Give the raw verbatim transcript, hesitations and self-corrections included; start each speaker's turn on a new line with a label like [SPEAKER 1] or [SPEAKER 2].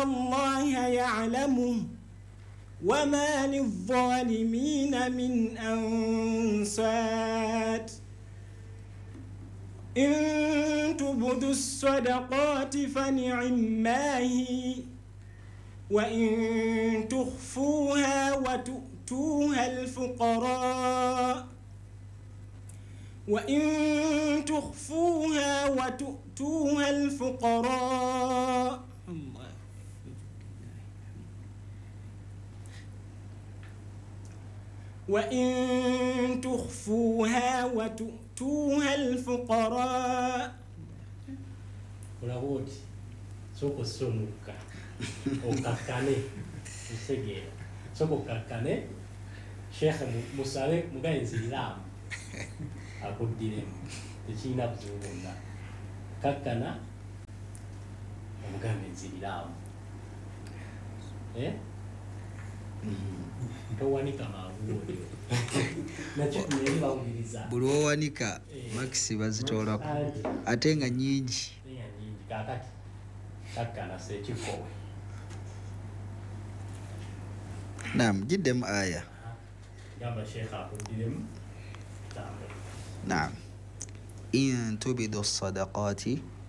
[SPEAKER 1] الله يعلمه وما للظالمين من أنصار إن تبدوا الصدقات فنعما هي وإن تخفوها وتؤتوها الفقراء وإن تخفوها وتؤتوها الفقراء وإن تخفوها وتؤتوها الفقراء
[SPEAKER 2] ولغوت سوق السنوكا وكاكاني السجيل سوق كاكاني شيخ مسالم مغاين سلام أقول دينم تشينا بزوجنا كاكانا مغاين سلام إيه kawanika mabuuli nakyo naye bawuliriza
[SPEAKER 3] buli wowanika makisi bazitoolako ate nga nyingi
[SPEAKER 2] nga nyingi kakati kakkana sekikowe
[SPEAKER 3] naam jiddemu aya
[SPEAKER 2] gamba sheekha akuddiremu tambo
[SPEAKER 3] naam in tubidu sadaqati